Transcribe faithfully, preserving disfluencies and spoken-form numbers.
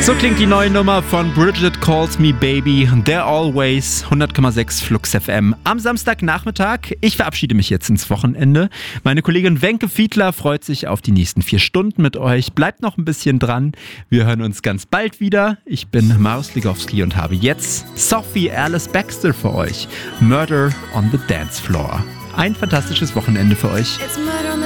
So klingt die neue Nummer von Bridget Calls Me Baby, There Always, hundert Komma sechs Flux F M. Am Samstagnachmittag. Ich verabschiede mich jetzt ins Wochenende. Meine Kollegin Wenke Fiedler freut sich auf die nächsten vier Stunden mit euch. Bleibt noch ein bisschen dran. Wir hören uns ganz bald wieder. Ich bin Marius Ligowski und habe jetzt Sophie Alice Baxter für euch. Murder on the Dance Floor. Ein fantastisches Wochenende für euch.